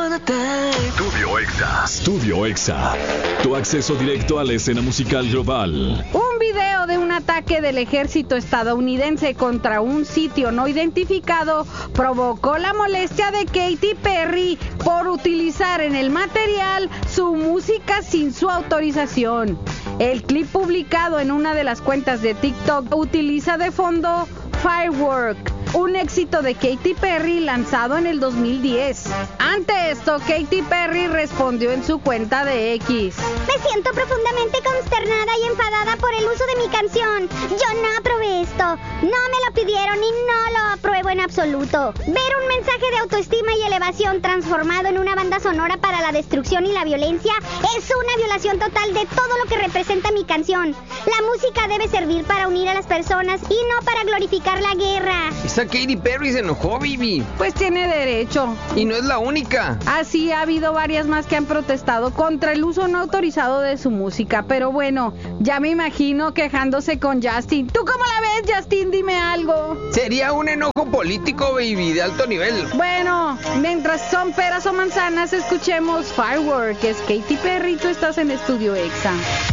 Estudio Exa. Estudio Exa. Tu acceso directo a la escena musical global. Un video de un ataque del ejército estadounidense contra un sitio no identificado provocó la molestia de Katy Perry por utilizar en el material su música sin su autorización. El clip publicado en una de las cuentas de TikTok utiliza de fondo Firework, un éxito de Katy Perry lanzado en el 2010. Ante esto, Katy Perry respondió en su cuenta de X: Me siento profundamente consternada y enfadada por el uso de mi canción. Yo no aprobé esto. No me lo pidieron y no lo apruebo en absoluto. Ver un mensaje de autoestima y elevación transformado en una banda sonora para la destrucción y la violencia es una violación total de todo lo que representa mi canción. La música debe servir para unir a las personas y no para glorificar la guerra. Esa Katy Perry se enojó, baby. Pues tiene derecho. Y no es la única. Así ha habido varias más que han protestado contra el uso no autorizado de su música. Pero bueno, ya me imagino quejándose con Justin. ¿Tú cómo la ves, Justin? Dime algo. Sería un enojo político, baby, de alto nivel. Bueno, mientras son peras o manzanas, escuchemos Firework, que es Katy Perry. Tú estás en Estudio Exa.